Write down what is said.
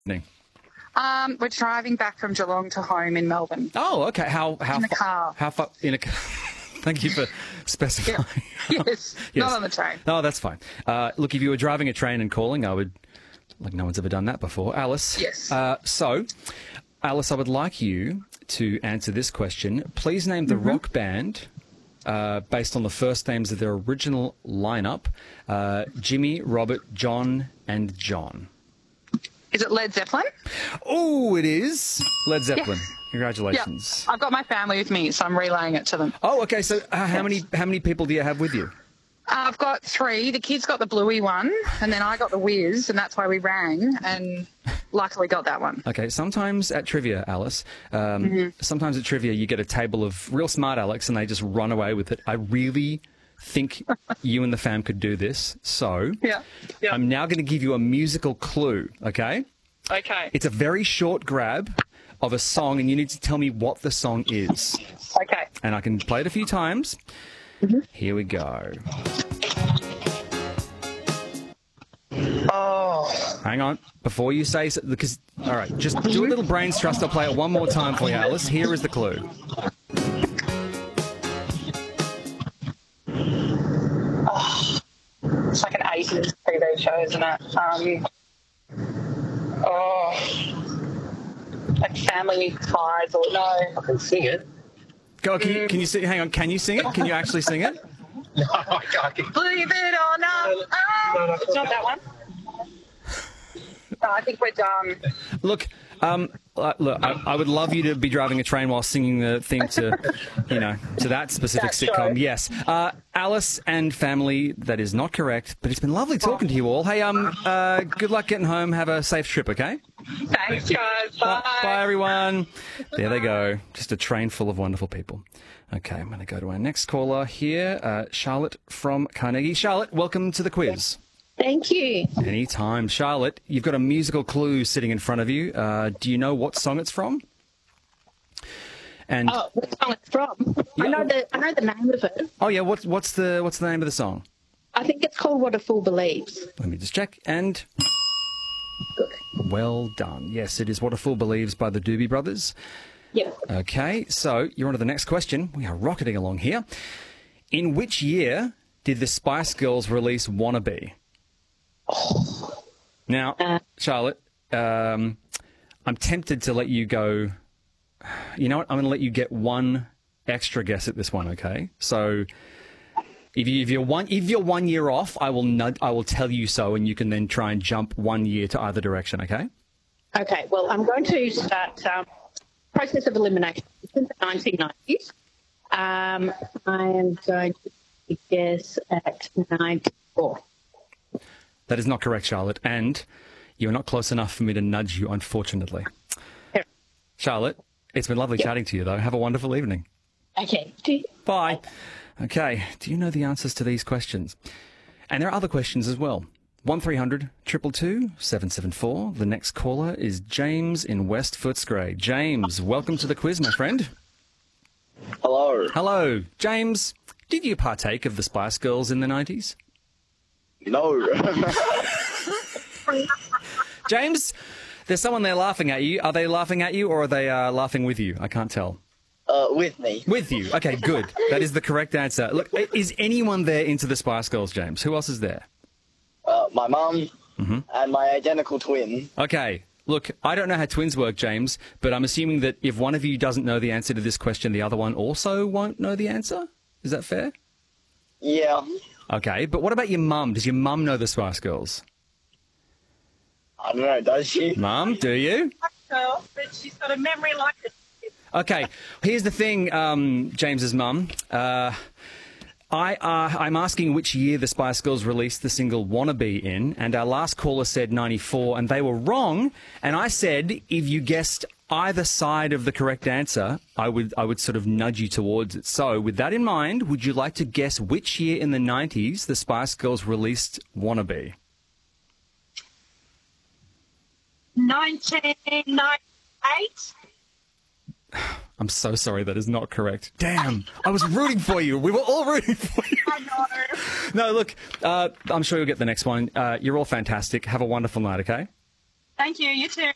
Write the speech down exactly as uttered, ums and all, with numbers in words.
evening? Um, we're driving back from Geelong to home in Melbourne. Oh, okay. How how In the fa- car. How far in a car? Thank you for specifying. Yes, not on the train. No, that's fine. Uh, look, if you were driving a train and calling, I would, like no one's ever done that before. Alice. Yes. Uh, so, Alice, I would like you to answer this question. Please name the mm-hmm. rock band uh, based on the first names of their original lineup: uh, Jimmy, Robert, John, and John. Is it Led Zeppelin? Oh, it is Led Zeppelin. Yes. Congratulations. Yeah. I've got my family with me, so I'm relaying it to them. Oh, okay. So uh, how many how many people do you have with you? Uh, I've got three. The kids got the bluey one, and then I got the whiz, and that's why we rang, and luckily got that one. Okay. Sometimes at trivia, Alice, um, mm-hmm. sometimes at trivia you get a table of real smart Alex, and they just run away with it. I really think you and the fam could do this. So yeah. Yeah. I'm now going to give you a musical clue, okay? Okay. It's a very short grab of a song, and you need to tell me what the song is. Okay. And I can play it a few times. Mm-hmm. Here we go. Oh. Hang on. Before you say so, because, all right, just do a little brains trust. I'll play it one more time for you, Alice. Here is the clue. It's like an eighties T V show, isn't it? Um, oh, like Family Ties or no? I can sing it. Go. Can you, can you sing? Hang on. Can you sing it? Can you actually sing it? No, I can't. Believe it or not, oh, it's not that one. No, I think we're done. Look, um, uh, look, I, I would love you to be driving a train while singing the theme to, you know, to that specific That sitcom. show. Yes, uh, Alice and Family. That is not correct, but it's been lovely talking to you all. Hey, um, uh, good luck getting home. Have a safe trip, okay? Thanks, guys. Bye. Bye, everyone. There they go. Just a train full of wonderful people. Okay, I'm going to go to our next caller here, uh, Charlotte from Carnegie. Charlotte, welcome to the quiz. Thank you. Anytime. Charlotte, you've got a musical clue sitting in front of you. Uh, do you know what song it's from? And oh, what song it's from? Yeah. I know the I know the name of it. Oh yeah, what's what's the what's the name of the song? I think it's called What a Fool Believes. Let me just check. And Good. Well done. Yes, it is What a Fool Believes by the Doobie Brothers. Yeah. Okay, so you're on to the next question. We are rocketing along here. In which year did the Spice Girls release Wannabe? Oh. Now, Uh, Charlotte, um, I'm tempted to let you go. You know what? I'm going to let you get one extra guess at this one. Okay, so if you if you're one if you're one year off, I will nud- I will tell you so, and you can then try and jump one year to either direction. Okay. Okay. Well, I'm going to start um, process of elimination. It's in the nineteen nineties. Um, I am going to guess at ninety-four. That is not correct, Charlotte, and you're not close enough for me to nudge you, unfortunately. Yeah. Charlotte, it's been lovely Yeah. chatting to you, though. Have a wonderful evening. Okay. Do you- Bye. Okay, do you know the answers to these questions? And there are other questions as well. one three hundred two two two seven seven four. The next caller is James in West Footscray. James, welcome to the quiz, my friend. Hello. Hello. James, did you partake of the Spice Girls in the nineties? No. James, there's someone there laughing at you. Are they laughing at you or are they uh, laughing with you? I can't tell. uh, with me. With you. Okay, good. That is the correct answer. Look, is anyone there into the Spice Girls, James? Who else is there? Uh, my mum Mm-hmm. and my identical twin. Okay. Look, I don't know how twins work, James, but I'm assuming that if one of you doesn't know the answer to this question, the other one also won't know the answer? Is that fair? Yeah. Okay, but what about your mum? Does your mum know the Spice Girls? I don't know, does she? Mum, do you? Girl, but she's got a memory like this. Okay, here's the thing, um, James's mum. Uh, I, uh, I'm asking which year the Spice Girls released the single Wannabe in, and our last caller said ninety-four, and they were wrong. And I said if you guessed either side of the correct answer, I would I would sort of nudge you towards it. So with that in mind, would you like to guess which year in the nineties the Spice Girls released Wannabe? nineteen ninety-eight. I'm so sorry, that is not correct. Damn, I was rooting for you. We were all rooting for you. I know. No, look, uh, I'm sure you'll get the next one. Uh, you're all fantastic. Have a wonderful night, okay? Thank you. You too.